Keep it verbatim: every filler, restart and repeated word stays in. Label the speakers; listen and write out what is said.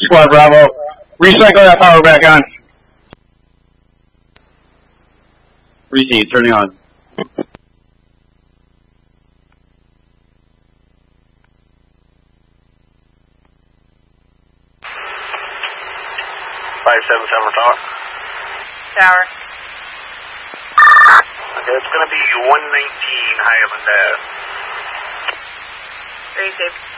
Speaker 1: Squad Bravo. Recycle that power back on.
Speaker 2: Reheat, turning on.
Speaker 3: five seven seven tower.
Speaker 4: Tower.
Speaker 3: Okay, it's going to be one nineteen Highland Ave.
Speaker 4: Very safe.